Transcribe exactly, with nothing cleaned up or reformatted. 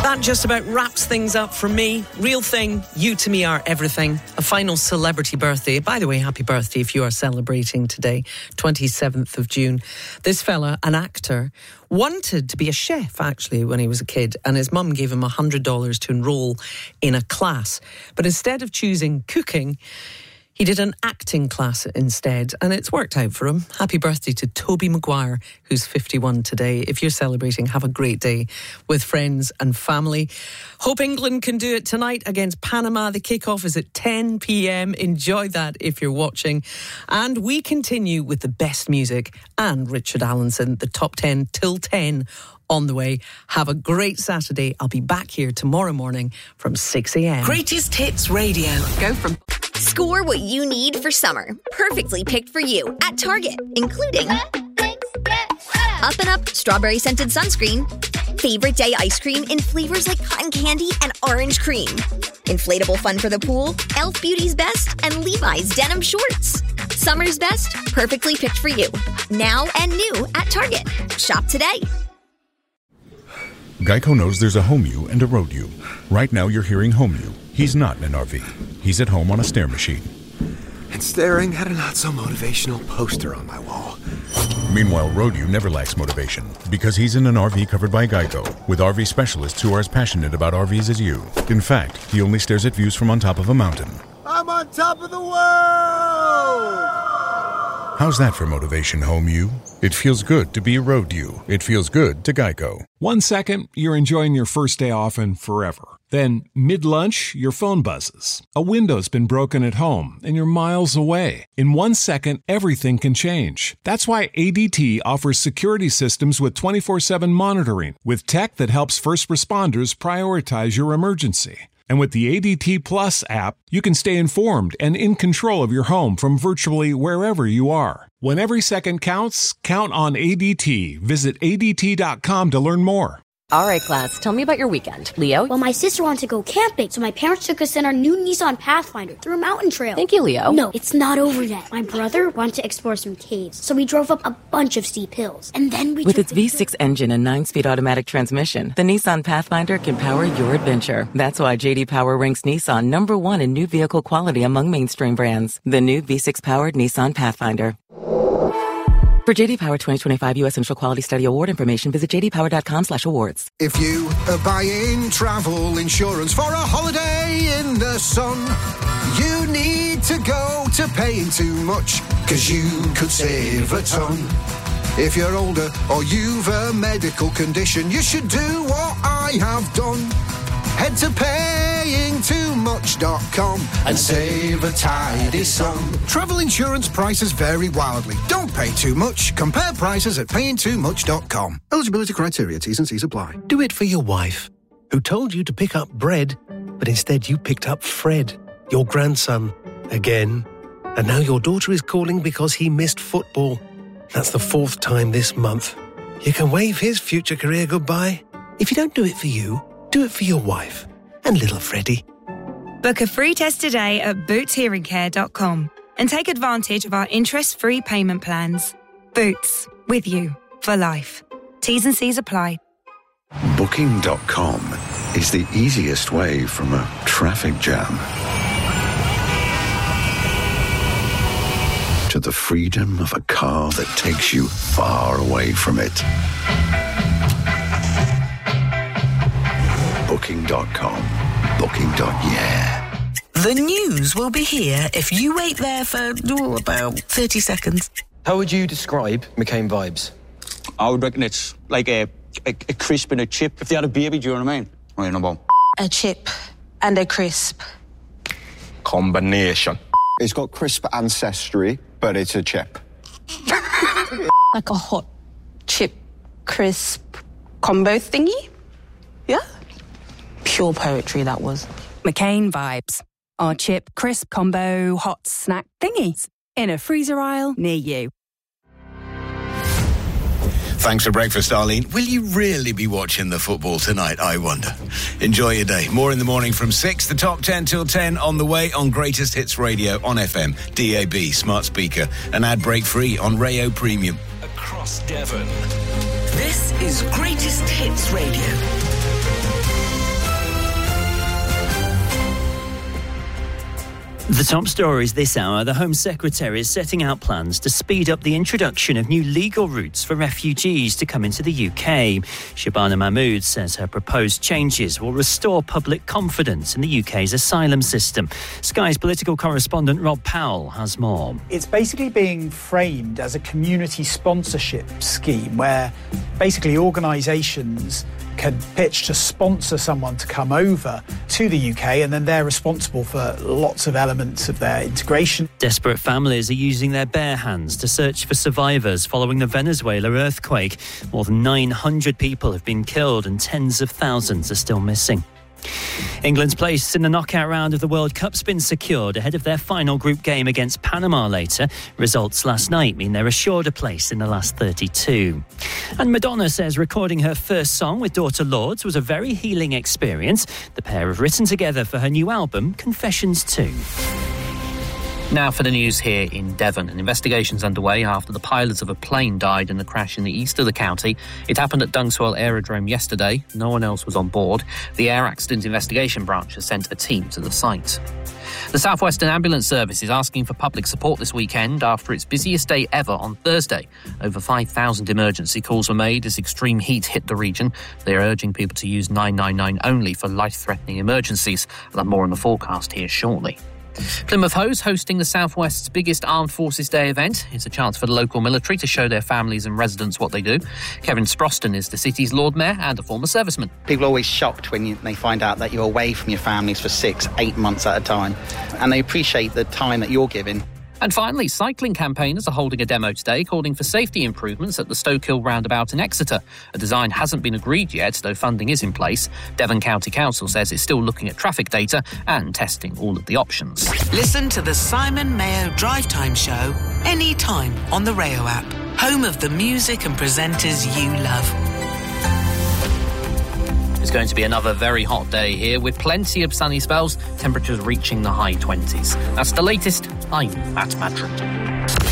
That just about wraps things up for me. Real thing, you to me are everything. A final celebrity birthday. By the way, happy birthday if you are celebrating today, twenty-seventh of June. This fella, an actor, wanted to be a chef, actually, when he was a kid, and his mum gave him one hundred dollars to enrol in a class. But instead of choosing cooking, he did an acting class instead, and it's worked out for him. Happy birthday to Toby Maguire, who's fifty-one today. If you're celebrating, have a great day with friends and family. Hope England can do it tonight against Panama. The kickoff is at ten p.m. Enjoy that if you're watching. And we continue with the best music and Richard Allenson, the top ten till ten on the way. Have a great Saturday. I'll be back here tomorrow morning from six a.m. Greatest Hits Radio. Go from... Score what you need for summer. Perfectly picked for you at Target, including Up and Up Strawberry Scented Sunscreen, Favorite Day Ice Cream in flavors like cotton candy and orange cream, Inflatable Fun for the Pool, Elf Beauty's Best, and Levi's Denim Shorts. Summer's best, perfectly picked for you. Now and new at Target. Shop today. Geico knows there's a home you and a road you. Right now you're hearing home you. He's not in an R V. He's at home on a stair machine. And staring at a not-so-motivational poster on my wall. Meanwhile, road you never lacks motivation because he's in an R V covered by Geico with R V specialists who are as passionate about R Vs as you. In fact, he only stares at views from on top of a mountain. I'm on top of the world! How's that for motivation, home you? It feels good to be a road you. It feels good to Geico. One second, you're enjoying your first day off and forever. Then, mid-lunch, your phone buzzes. A window's been broken at home, and you're miles away. In one second, everything can change. That's why A D T offers security systems with twenty-four seven monitoring, with tech that helps first responders prioritize your emergency. And with the A D T Plus app, you can stay informed and in control of your home from virtually wherever you are. When every second counts, count on A D T. Visit A D T dot com to learn more. All right, class, tell me about your weekend. Leo? Well, my sister wanted to go camping, so my parents took us in our new Nissan Pathfinder through a mountain trail. Thank you, Leo. No, it's not over yet. My brother wanted to explore some caves, so we drove up a bunch of steep hills. And then we... With its V six engine and nine-speed automatic transmission, the Nissan Pathfinder can power your adventure. That's why J D Power ranks Nissan number one in new vehicle quality among mainstream brands. The new V six-powered Nissan Pathfinder. For J D Power twenty twenty-five U S Central Quality Study Award information, visit j d power dot com slash awards. If you are buying travel insurance for a holiday in the sun, you need to go to Paying Too Much, 'cause you could save a ton. If you're older or you've a medical condition, you should do what I have done. Head to paying too much dot com and save a tidy sum. Travel insurance prices vary wildly. Don't pay too much. Compare prices at paying too much dot com. Eligibility criteria, T's and C's apply. Do it for your wife, who told you to pick up bread, but instead you picked up Fred, your grandson, again. And now your daughter is calling because he missed football. That's the fourth time this month. You can wave his future career goodbye. If you don't do it for you, do it for your wife and little Freddie. Book a free test today at boots hearing care dot com and take advantage of our interest-free payment plans. Boots, with you for life. T's and C's apply. Booking dot com is the easiest way from a traffic jam to the freedom of a car that takes you far away from it. Booking dot com. Booking. Yeah. The news will be here if you wait there for oh, about thirty seconds. How would you describe McCain vibes? I would reckon it's like a, a, a crisp and a chip. If they had a baby, do you know what I mean? Right, no bone. A chip and a crisp. Combination. It's got crisp ancestry, but it's a chip. Like a hot chip crisp combo thingy? Yeah? Pure poetry, that was. McCain vibes. Our chip crisp combo hot snack thingies in a freezer aisle near you. Thanks for breakfast, Arlene. Will you really be watching the football tonight, I wonder? Enjoy your day. More in the morning from six, the top ten till ten on the way on Greatest Hits Radio on F M, D A B, smart speaker, and ad break free on Rayo Premium. Across Devon. This is Greatest Hits Radio. The top stories this hour. The Home Secretary is setting out plans to speed up the introduction of new legal routes for refugees to come into the U K. Shabana Mahmood says her proposed changes will restore public confidence in the U K's asylum system. Sky's political correspondent Rob Powell has more. It's basically being framed as a community sponsorship scheme where basically organisations can pitch to sponsor someone to come over to the U K, and then they're responsible for lots of elements of their integration. Desperate families are using their bare hands to search for survivors following the Venezuela earthquake. More than nine hundred people have been killed and tens of thousands are still missing. England's place in the knockout round of the World Cup's been secured ahead of their final group game against Panama later. Results last night mean they're assured a place in the last thirty-two. And Madonna says recording her first song with daughter Lourdes was a very healing experience. The pair have written together for her new album, Confessions two. Now for the news here in Devon. An investigation's underway after the pilot of a plane died in the crash in the east of the county. It happened at Dunswell Aerodrome yesterday. No one else was on board. The Air Accident Investigation Branch has sent a team to the site. The South Western Ambulance Service is asking for public support this weekend after its busiest day ever on Thursday. Over five thousand emergency calls were made as extreme heat hit the region. They are urging people to use nine nine nine only for life-threatening emergencies. We'll have more on the forecast here shortly. Plymouth Ho's hosting the South West's biggest Armed Forces Day event. It's a chance for the local military to show their families and residents what they do. Kevin Sproston is the city's Lord Mayor and a former serviceman. People are always shocked when you, they find out that you're away from your families for six, eight months at a time. And they appreciate the time that you're giving. And finally, cycling campaigners are holding a demo today calling for safety improvements at the Stoke Hill roundabout in Exeter. A design hasn't been agreed yet, though funding is in place. Devon County Council says it's still looking at traffic data and testing all of the options. Listen to the Simon Mayo Drive Time Show anytime on the Rayo app, home of the music and presenters you love. It's going to be another very hot day here with plenty of sunny spells, temperatures reaching the high twenties. That's the latest. I'm Matt Madrid.